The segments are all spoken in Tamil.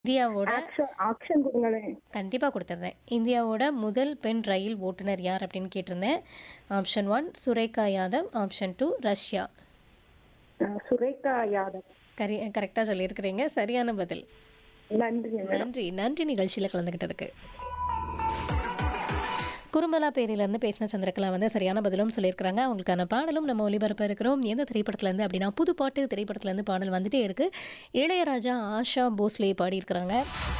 இந்தியாவோட ஆக்ஷன் கொடுங்களேன். கண்டிப்பா குடுத்துர்றேன். இந்தியாவோட முதல் பெண் ரயில் ஓட்டுநர் யார் அப்படின்னு கேட்டிருந்தேன். Option 1 Surekha Yadav, option 2 Russia. Surekha Yadav. கரெக்டா சொல்லியிருக்கிறீங்க. சரியான பதில். நன்றி மேடம். நன்றி நன்றி நிகழ்ச்சியில் கலந்துக்கிட்டதுக்கு. குறும்பலா பேரிலேருந்து பேசின சந்திரகலா வந்து சரியான பதிலும் சொல்லியிருக்கிறாங்க. அவங்களுக்கான பாடலும் நம்ம ஒளிபரப்ப இருக்கிறோம். எந்த திரைப்படத்துலேருந்து அப்படின்னா புதுப்பாட்டு திரைப்படத்துலேருந்து பாடல் வந்துட்டே இருக்கு. இளையராஜா ஆஷா போஸ்லே பாடியிருக்கிறாங்க.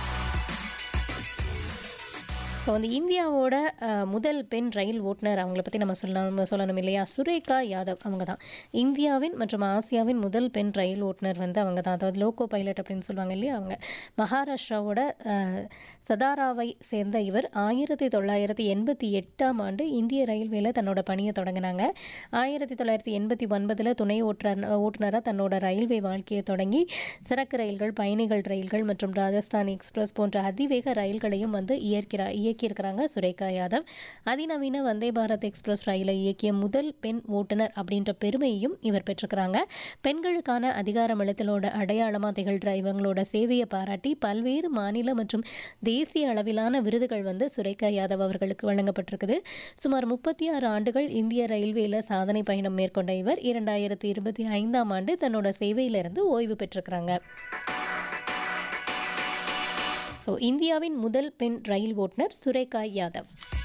இப்போ வந்து இந்தியாவோட முதல் பெண் ரயில் ஓட்டுநர் அவங்கள பற்றி நம்ம சொல்லணும் இல்லையா? சுரேகா யாதவ் அவங்க தான் இந்தியாவின் மற்றும் ஆசியாவின் முதல் பெண் ரயில் ஓட்டுநர் வந்து அவங்க தான். அதாவது லோகோ பைலட் அப்படின்னு சொல்லுவாங்க இல்லையா? அவங்க மகாராஷ்டிராவோட சதாராவை சேர்ந்த இவர் 1988ஆம் ஆண்டு இந்திய ரயில்வேல தன்னோட பணியை தொடங்கினாங்க. 1989 துணை ஓட்டுநராக தன்னோட ரயில்வே வாழ்க்கையை தொடங்கி சரக்கு ரயில்கள், பயணிகள் ரயில்கள் மற்றும் ராஜஸ்தான் எக்ஸ்பிரஸ் போன்ற அதிவேக ரயில்களையும் வந்து இயக்கியிருக்கிறாங்க சுரேகா யாதவ். அதிநவீன வந்தே பாரத் எக்ஸ்பிரஸ் ரயிலை இயக்கிய முதல் பெண் ஓட்டுநர் அப்படின்ற பெருமையையும் இவர் பெற்றிருக்கிறாங்க. பெண்களுக்கான அதிகாரமளித்தலோட அடையாளமாக திகழ்கிற இவங்களோட சேவையை பாராட்டி பல்வேறு மாநில மற்றும் தேசிய அளவிலான விருதுகள் வந்து சுரேகா யாதவ் அவர்களுக்கு வழங்கப்பட்டிருக்குது. சுமார் 36 ஆண்டுகள் இந்திய ரயில்வேல சாதனை பயணம் மேற்கொண்ட இவர் 2025ஆம் ஆண்டு தன்னோட சேவையிலிருந்து ஓய்வு பெற்றிருக்கிறாங்க. ஸோ இந்தியாவின் முதல் பெண் ரயில் ஓட்டுநர் சுரேகா யாதவ்.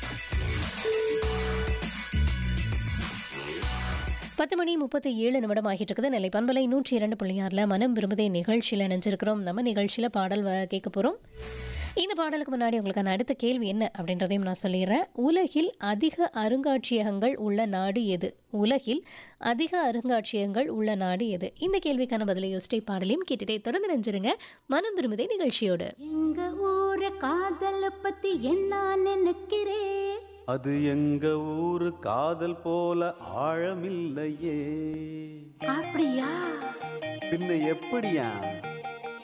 10:37 ஆகிட்டு இருக்குது. நெல்லை பண்பலை 102.6 மனம் விரும்புதே நிகழ்ச்சியில் நினைஞ்சிருக்கிறோம். நம்ம நிகழ்ச்சியில் பாடல் கேட்க போகிறோம். இந்த பாடலுக்கு முன்னாடி உங்களுக்கான அடுத்த கேள்வி என்ன அப்படின்றதையும் நான் சொல்லிடுறேன். உலகில் அதிக அருங்காட்சியகங்கள் உள்ள நாடு எது? உலகில் அதிக அருங்காட்சியகங்கள் உள்ள நாடு எது? இந்த கேள்விக்கான பதிலை யோசிச்சை பாடலையும் கேட்டுட்டே தொடர்ந்து நினைஞ்சிருங்க மனம் விரும்புதே நிகழ்ச்சியோடு. எங்க ஊர காதல பத்தி என்ன நினைக்கிறேன்? அது எங்க ஊரு காதல் போல ஆழமில்லையே. அப்படியா? பின்ன எப்படியா?